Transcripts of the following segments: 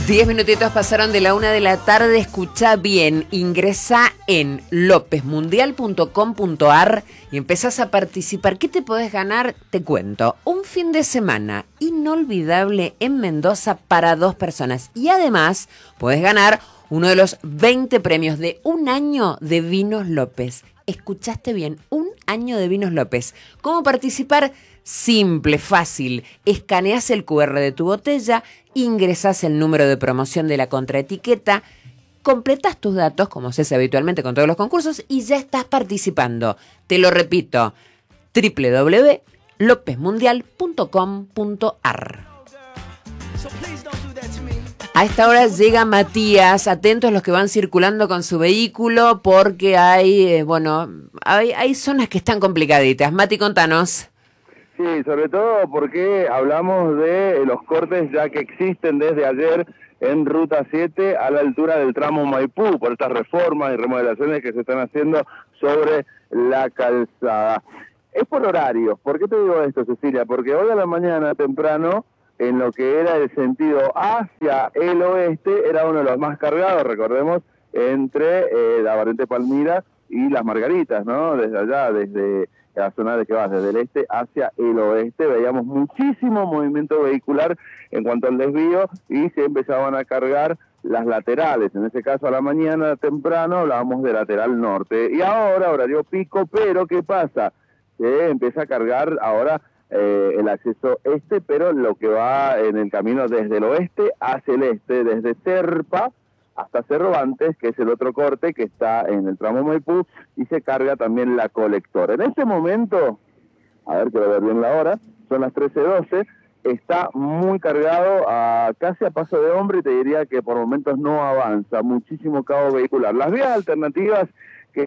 10 minutitos pasaron de la 1 de la tarde. Escucha bien, ingresa en lopezmundial.com.ar y empezás a participar. ¿Qué te podés ganar? Te cuento. Un fin de semana inolvidable en Mendoza para 2 personas. Y además podés ganar uno de los 20 premios de un año de Vinos López. Escuchaste bien, un año de Vinos López. ¿Cómo participar? Simple, fácil. Escaneás el QR de tu botella, ingresás el número de promoción de la contraetiqueta, completás tus datos, como se hace habitualmente con todos los concursos, y ya estás participando. Te lo repito, www.lopezmundial.com.ar. A esta hora llega Matías. Atentos los que van circulando con su vehículo, porque hay zonas que están complicaditas. Mati, contanos. Sí, sobre todo porque hablamos de los cortes ya que existen desde ayer en Ruta 7 a la altura del tramo Maipú, por estas reformas y remodelaciones que se están haciendo sobre la calzada. Es por horarios. ¿Por qué te digo esto, Cecilia? Porque hoy a la mañana temprano, en lo que era el sentido hacia el oeste, era uno de los más cargados, recordemos, entre la variante Palmira y Las Margaritas, ¿no? Desde allá, desde la zona de que va desde el este hacia el oeste, veíamos muchísimo movimiento vehicular en cuanto al desvío y se empezaban a cargar las laterales. En este caso, a la mañana temprano hablábamos de lateral norte. Y ahora, horario pico, pero ¿qué pasa? Se empieza a cargar ahora el acceso este, pero lo que va en el camino desde el oeste hacia el este, desde Terpa hasta Cervantes, que es el otro corte que está en el tramo Maipú, y se carga también la colectora. En este momento, a ver, quiero ver bien la hora, son las 13:12, está muy cargado, casi a paso de hombre, y te diría que por momentos no avanza, muchísimo cabo vehicular. Las vías alternativas que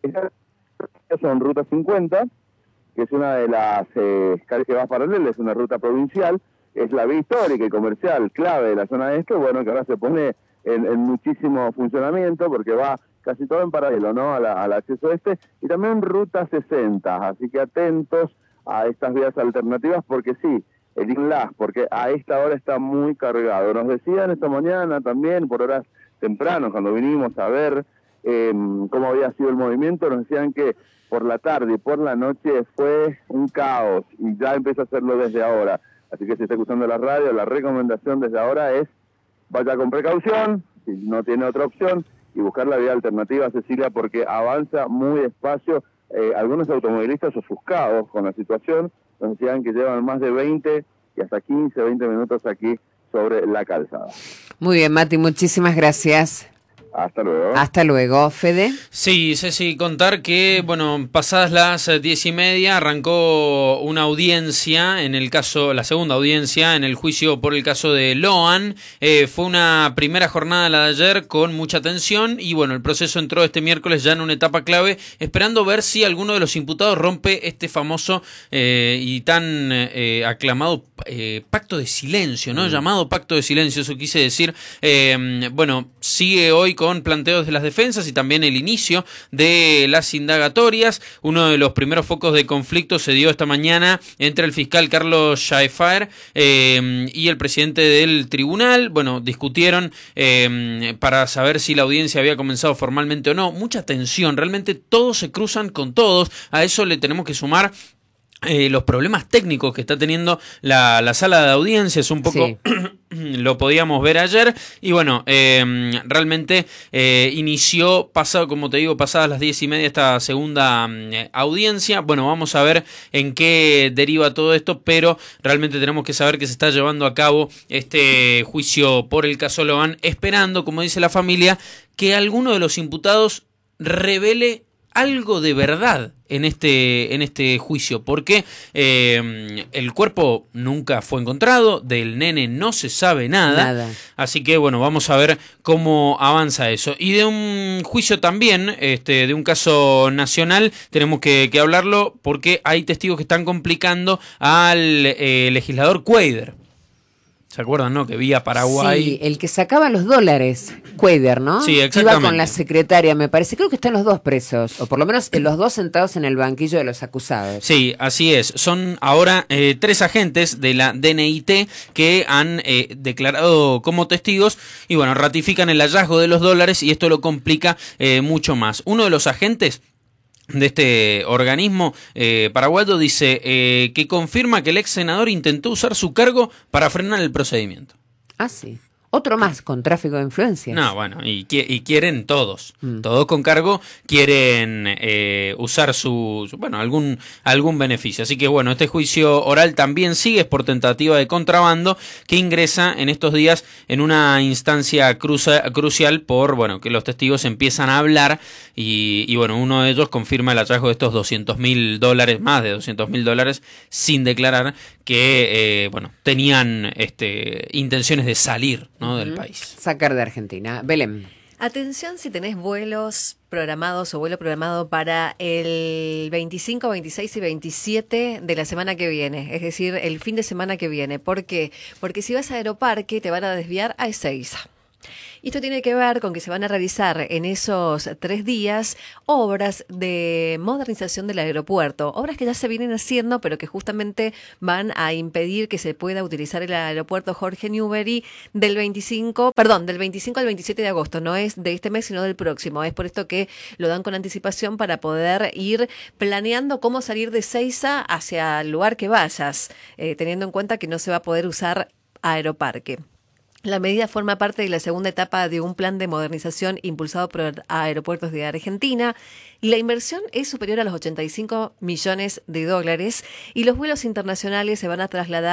son Ruta 50, que es una de las calles que va paralela, es una ruta provincial, es la vía histórica y comercial clave de la zona este, bueno, que ahora se pone en muchísimo funcionamiento porque va casi todo en paralelo, ¿no? Al acceso este, y también Ruta 60, así que atentos a estas vías alternativas porque sí, elígenlas, porque a esta hora está muy cargado. Nos decían esta mañana también, por horas tempranas, cuando vinimos a ver cómo había sido el movimiento, nos decían que por la tarde y por la noche fue un caos, y ya empieza a hacerlo desde ahora. Así que si está escuchando la radio, la recomendación desde ahora es vaya con precaución, si no tiene otra opción, y buscar la vía alternativa, Cecilia, porque avanza muy despacio. Algunos automovilistas ofuscados con la situación nos decían que llevan más de 20 y hasta 15, 20 minutos aquí sobre la calzada. Muy bien, Mati, muchísimas gracias. Hasta luego. Hasta luego, Fede. Sí, Ceci, contar que, bueno, pasadas las 10:30 arrancó una audiencia, en el caso, la segunda audiencia, en el juicio por el caso de Loan. Fue una primera jornada la de ayer con mucha tensión y, bueno, el proceso entró este miércoles ya en una etapa clave, esperando ver si alguno de los imputados rompe este famoso y tan aclamado pacto de silencio, ¿no? Llamado pacto de silencio, eso quise decir. Bueno, sigue hoy con planteos de las defensas y también el inicio de las indagatorias. Uno de los primeros focos de conflicto se dio esta mañana entre el fiscal Carlos Schaeffer y el presidente del tribunal. Bueno, discutieron para saber si la audiencia había comenzado formalmente o no. Mucha tensión, realmente todos se cruzan con todos. A eso le tenemos que sumar los problemas técnicos que está teniendo la sala de audiencias, un poco sí. Lo podíamos ver ayer y bueno, realmente inició, como te digo, pasadas las 10:30 esta segunda audiencia. Bueno, vamos a ver en qué deriva todo esto, pero realmente tenemos que saber que se está llevando a cabo este juicio por el caso Loan, esperando, como dice la familia, que alguno de los imputados revele algo de verdad en este juicio, porque el cuerpo nunca fue encontrado, del nene no se sabe nada. Así que bueno, vamos a ver cómo avanza eso. Y de un juicio también, de un caso nacional, tenemos que hablarlo, porque hay testigos que están complicando al legislador Cuader. ¿Se acuerdan, no? Que vía Paraguay. Sí, el que sacaba los dólares, Cuader, ¿no? Sí, exactamente. Iba con la secretaria, me parece. Creo que están los dos presos, o por lo menos los dos sentados en el banquillo de los acusados. Sí, así es. Son ahora 3 agentes de la DNIT que han declarado como testigos y bueno, ratifican el hallazgo de los dólares y esto lo complica mucho más. Uno de los agentes de este organismo paraguayo dice que confirma que el ex senador intentó usar su cargo para frenar el procedimiento. Ah, sí. Otro más con tráfico de influencias. No, bueno, y quieren todos, todos con cargo, quieren usar bueno, algún beneficio. Así que bueno, este juicio oral también sigue, es por tentativa de contrabando, que ingresa en estos días en una instancia crucial por, bueno, que los testigos empiezan a hablar y bueno, uno de ellos confirma el hallazgo de estos $200.000, más de $200.000, sin declarar que, bueno, tenían intenciones de salir, ¿no?, del país. Sacar de Argentina. Belén. Atención si tenés vuelos programados o vuelo programado para el 25, 26 y 27 de la semana que viene, es decir, el fin de semana que viene. ¿Por qué? Porque si vas a Aeroparque te van a desviar a Ezeiza. Y esto tiene que ver con que se van a realizar en esos 3 días obras de modernización del aeropuerto, obras que ya se vienen haciendo, pero que justamente van a impedir que se pueda utilizar el aeropuerto Jorge Newbery del 25 al 27 de agosto, no es de este mes, sino del próximo. Es por esto que lo dan con anticipación para poder ir planeando cómo salir de Ezeiza hacia el lugar que vayas, teniendo en cuenta que no se va a poder usar Aeroparque. La medida forma parte de la segunda etapa de un plan de modernización impulsado por Aeropuertos de Argentina. La inversión es superior a los $85 millones y los vuelos internacionales se van a trasladar